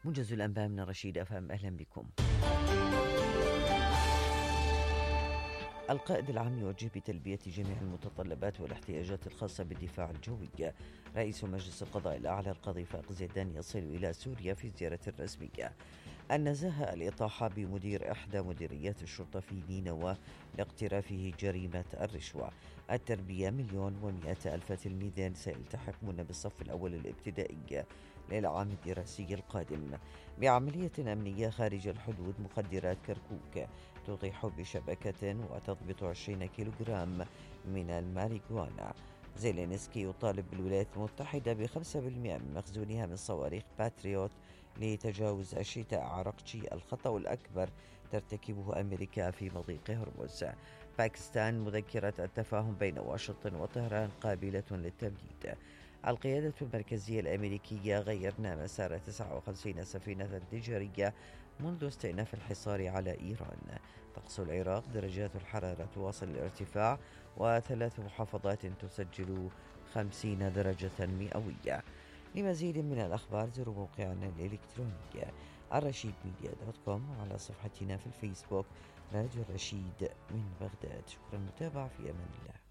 موجز الأنباء من رشيد أفهم، أهلا بكم. القائد العام يوجه بتلبية جميع المتطلبات والاحتياجات الخاصة بالدفاع الجوي. رئيس مجلس القضاء الأعلى القاضي فائق زيدان يصل إلى سوريا في زيارة رسمية. النزاهة الإطاحة بمدير إحدى مديريات الشرطة في نينوى لاقترافه جريمة الرشوة. التربية 1,100,000 تلميذ سيلتحقون بالصف الأول الابتدائي للعام الدراسي القادم. بعملية أمنية خارج الحدود، مخدرات كركوك تطيح بشبكة وتضبط 20 كيلوغرام من الماريجوانا. زيلينسكي يطالب بالولايات المتحدة ب5% من مخزونها من صواريخ باتريوت لتجاوز الشتاء عرقجي، الخطأ الأكبر ترتكبه أمريكا في مضيق هرمز. باكستان، مذكرة التفاهم بين واشنطن وطهران قابلة للتمديد. القيادة المركزية الأمريكية غيرنا مسار 59 سفينة تجارية منذ استئناف الحصار على إيران. طقس العراق، درجات الحرارة تواصل الارتفاع، وثلاث محافظات تسجل 50 درجة مئوية. لمزيد من الأخبار زوروا موقعنا الإلكتروني الرشيدميديا.com، وعلى صفحتنا في الفيسبوك راديو الرشيد من بغداد. شكرا للمتابعة، في أمان الله.